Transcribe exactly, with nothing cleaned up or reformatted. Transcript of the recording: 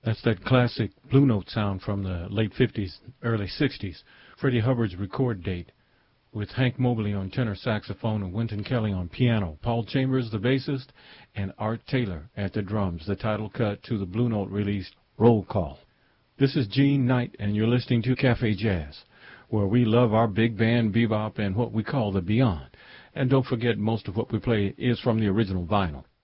That's that classic Blue Note sound from the late fifties, early sixties, Freddie Hubbard's record date, with Hank Mobley on tenor saxophone and Wynton Kelly on piano, Paul Chambers the bassist, and Art Taylor at the drums, the title cut to the Blue Note release Roll Call. This is Gene Knight, and you're listening to Cafe Jazz, where we love our big band, bebop, and what we call the beyond. And don't forget, most of what we play is from the original vinyl.